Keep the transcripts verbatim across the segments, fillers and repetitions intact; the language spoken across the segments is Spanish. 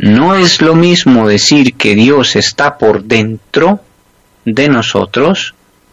No es lo mismo decir que Dios está por dentro de nosotros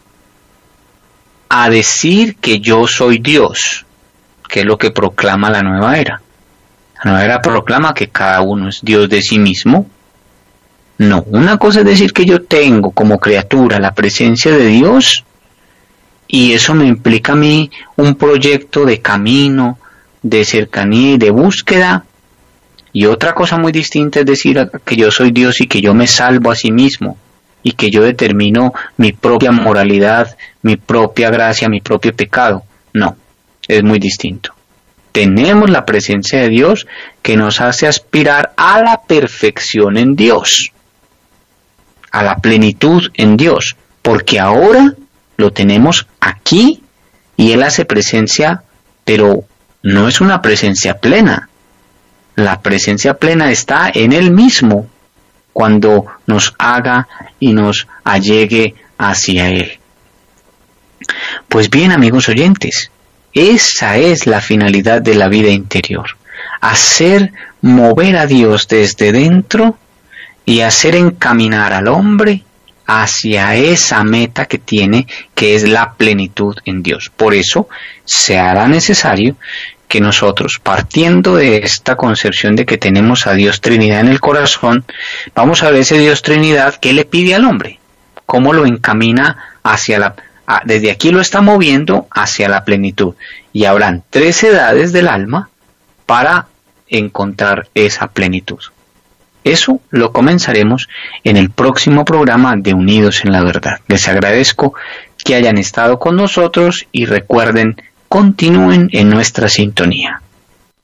a decir que yo soy Dios, que es lo que proclama la nueva era. La nueva era proclama que cada uno es Dios de sí mismo. No, una cosa es decir que yo tengo como criatura la presencia de Dios y eso me implica a mí un proyecto de camino, de cercanía y de búsqueda. Y otra cosa muy distinta es decir que yo soy Dios y que yo me salvo a sí mismo y que yo determino mi propia moralidad, mi propia gracia, mi propio pecado. No, es muy distinto. Tenemos la presencia de Dios que nos hace aspirar a la perfección en Dios, a la plenitud en Dios, porque ahora lo tenemos aquí y Él hace presencia, pero no es una presencia plena. La presencia plena está en Él mismo, cuando nos haga y nos allegue hacia Él. Pues bien, amigos oyentes, esa es la finalidad de la vida interior, hacer mover a Dios desde dentro y hacer encaminar al hombre hacia esa meta que tiene, que es la plenitud en Dios. Por eso se hará necesario que nosotros, partiendo de esta concepción de que tenemos a Dios Trinidad en el corazón, vamos a ver ese Dios Trinidad, ¿qué le pide al hombre? ¿Cómo lo encamina hacia la... A, desde aquí lo está moviendo hacia la plenitud? Y habrán tres edades del alma para encontrar esa plenitud. Eso lo comenzaremos en el próximo programa de Unidos en la Verdad. Les agradezco que hayan estado con nosotros y recuerden, continúen en nuestra sintonía.